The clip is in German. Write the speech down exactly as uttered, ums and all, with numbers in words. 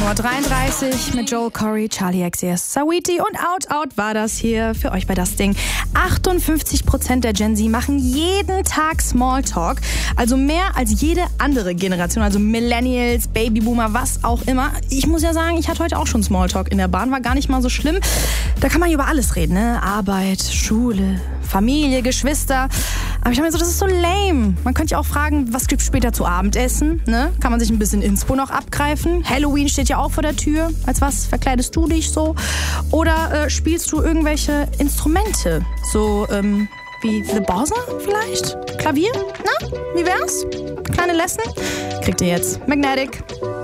Uhr dreiunddreißig mit Joel Corey, Charlie X C S, Saweetie und Out Out war das hier für euch bei Das Ding. achtundfünfzig Prozent der Gen Z machen jeden Tag Smalltalk, also mehr als jede andere Generation, also Millennials, Babyboomer, was auch immer. Ich muss ja sagen, ich hatte heute auch schon Smalltalk in der Bahn, war gar nicht mal so schlimm. Da kann man über alles reden, ne? Arbeit, Schule, Familie, Geschwister. Aber ich habe mir so, das ist so lame. Man könnte ja auch fragen, was gibt's später zu Abendessen? Ne? Kann man sich ein bisschen Inspo noch abgreifen? Halloween steht ja auch vor der Tür. Als was verkleidest du dich so? Oder äh, spielst du irgendwelche Instrumente? So ähm, wie The Bowser vielleicht? Klavier? Na? Wie wär's? Kleine Lesson? Kriegt ihr jetzt. Magnetic.